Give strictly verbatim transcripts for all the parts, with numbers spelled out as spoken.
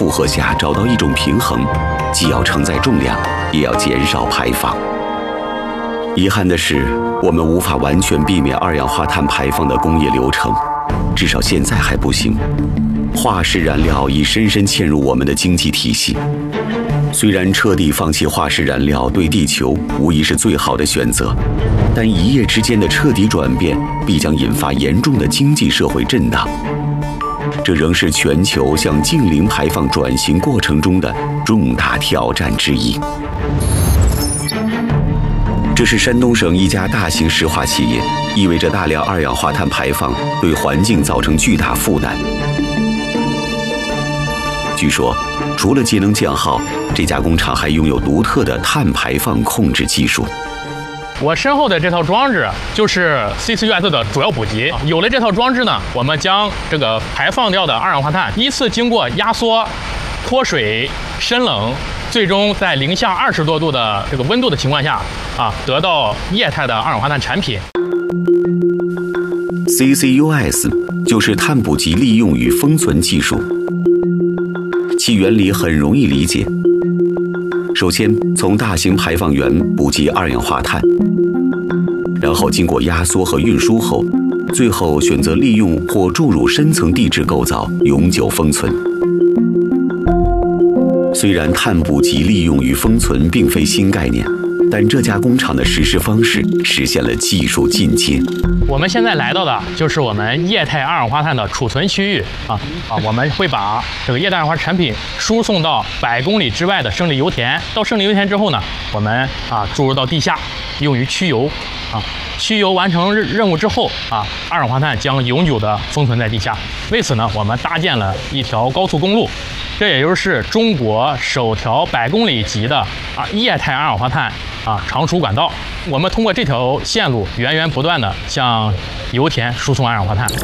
负荷下找到一种平衡，既要承载重量，也要减少排放。遗憾的是，我们无法完全避免二氧化碳排放的工业流程，至少现在还不行。化石燃料已深深嵌入我们的经济体系。虽然彻底放弃化石燃料对地球无疑是最好的选择，但一夜之间的彻底转变必将引发严重的经济社会震荡。这仍是全球向净零排放转型过程中的重大挑战之一。这是山东省一家大型石化企业，意味着大量二氧化碳排放对环境造成巨大负担。据说，除了节能降耗，这家工厂还拥有独特的碳排放控制技术。 我身后的这套装置就是 C C U S 的主要补给。有了这套装置呢，我们将这个排放掉的二氧化碳依次经过压缩、脱水、深冷，最终在零下二十多度的这个温度的情况下啊，得到液态的二氧化碳产品。 C C U S 就是碳捕集利用与封存技术。其原理很容易理解。首先，从大型排放源捕集二氧化碳，然后经过压缩和运输后，最后选择利用或注入深层地质构造，永久封存。虽然碳捕集利用与封存并非新概念，但这家工厂的实施方式实现了技术进阶。 我们现在来到的就是我们液态二氧化碳的储存区域啊啊！我们会把这个液态二氧化产品输送到百公里之外的胜利油田。到胜利油田之后呢，我们啊注入到地下，用于驱油啊。驱油完成任务之后啊，二氧化碳将永久的封存在地下。为此呢，我们搭建了一条高速公路，这也就是中国首条百公里级的啊液态二氧化碳啊长储管道。我们通过这条线路源源不断的向油田输送二氧化碳。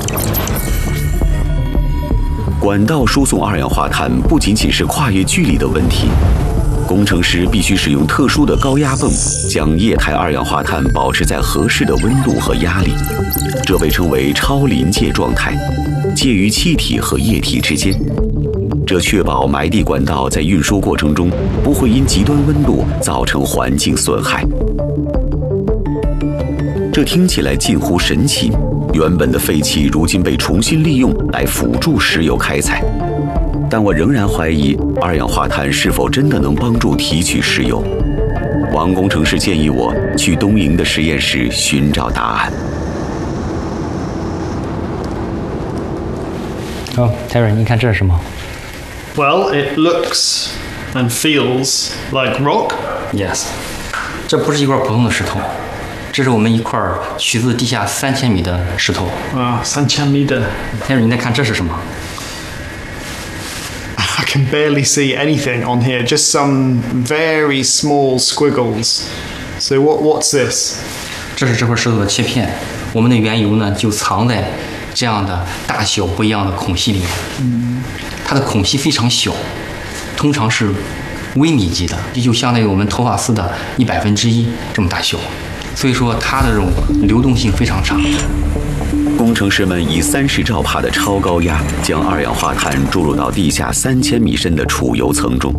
管道输送二氧化碳不仅仅是跨越距离的问题，工程师必须使用特殊的高压泵，将液态二氧化碳保持在合适的温度和压力，这被称为超临界状态，介于气体和液体之间。这确保埋地管道在运输过程中不会因极端温度造成环境损害。这听起来近乎神奇，原本的废气如今被重新利用来辅助石油开采。但我仍然怀疑二氧化碳是否真的能帮助提取石油。王工程师建议我去东营的实验室寻找答案。 哦 ，Terry， 你看这是什么 ？Well, it looks and feels like rock. Yes， 这不是一块普通的石头，这是我们一块取自地下三千米的石头。 啊，三千米的。 Terry， 你再看这是什么？ I can barely see anything on here, just some very small squiggles. So what, what's this? 这是这块石头的切片，我们的原油呢就藏在这样的大小不一样的孔隙里面。嗯，它的孔隙非常小，通常是微米级的，这就相当于我们头发丝的一百分之一这么大小，所以说它的这种流动性非常差。 工程师们以三十兆帕的超高压将二氧化碳注入到地下三千米深的储油层中。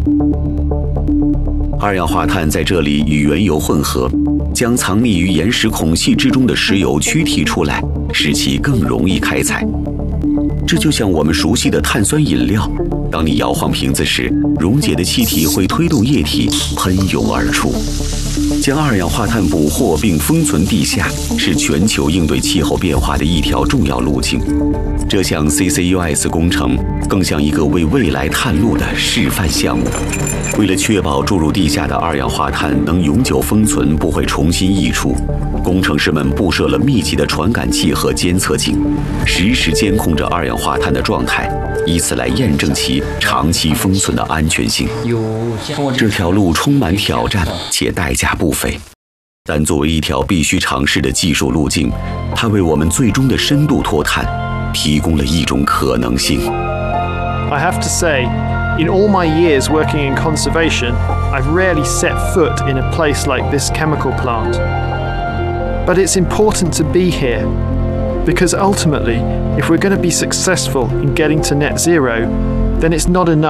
二氧化碳在这里与原油混合，将藏匿于岩石孔隙之中的石油驱提出来，使其更容易开采。这就像我们熟悉的碳酸饮料，当你摇晃瓶子时，溶解的气体会推动液体喷涌而出。将二氧化碳捕获并封存地下，是全球应对气候变化的一条重要路径。这项 C C U S 工程更像一个为未来探路的示范项目。为了确保注入地下的二氧化碳能永久封存，不会重新溢出，工程师们布设了密集的传感器和监测井，实时监控着二氧化碳的状态，以此来验证其长期封存的安全性。这条路充满挑战且代价不菲，但作为一条必须尝试的技术路径，它为我们最终的深度脱碳提供了一种可能性。 I have to say, in all my years working in conservation, I've rarely set foot in a place like this chemical plant. But it's important to be here, because ultimately, if we're going to be successful in getting to net zero, then it's not enough